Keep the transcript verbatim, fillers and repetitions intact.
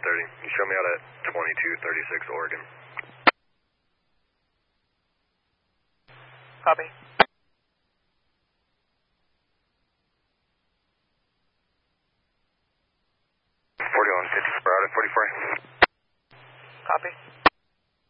thirty. You show me out at twenty-two thirty-six Oregon. Copy. forty-one fifty-four out at forty-four. Copy.